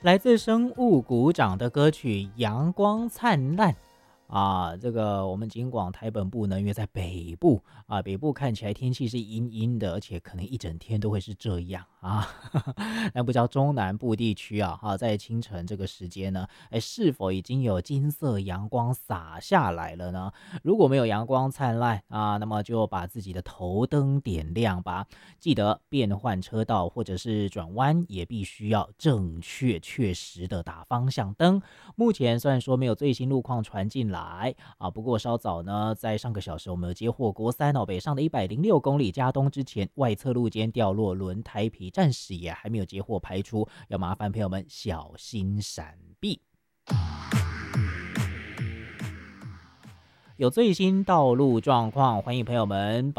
来自生物股长的歌曲《阳光灿烂》啊，这个我们警广台本部呢，因为在北部啊，北部看起来天气是阴阴的，而且可能一整天都会是这样啊。但不知道中南部地区啊，在清晨这个时间呢，是否已经有金色阳光洒下来了呢？如果没有阳光灿烂啊，那么就把自己的头灯点亮吧。记得变换车道或者是转弯，也必须要正确确实的打方向灯。目前虽然说没有最新路况传进来啊，不过稍早呢，在上个小时我们有接获国三北上的106公里加东之前，外侧路肩掉落轮胎皮，暂时也还没有接获排除，要麻烦朋友们小心闪避。有最新道路状况，欢迎朋友们